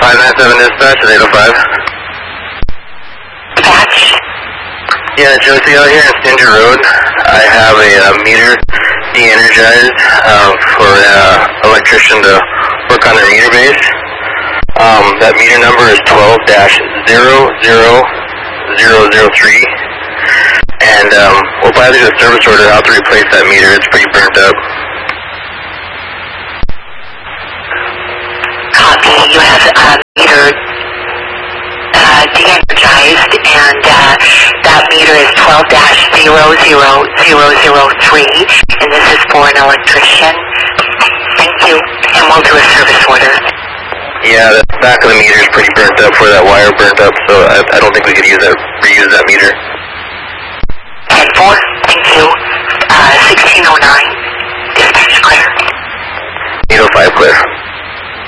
597 dispatch at 805. Dispatch. Yeah, Josie out here in Stinger Road. I have a meter de-energized for an electrician to work on their meter base. That meter number is 12-00003. And we'll probably do a service order how to replace that meter. It's pretty burnt up. Copy. You have meter de-energized, and that meter is 12-00003, and this is for an electrician. Thank you, and we'll do a service order. Yeah, the back of the meter is pretty burnt up where that wire burnt up, so I don't think we could reuse that meter. 10-4, thank you. 1609, dispatch clear. 805 clear.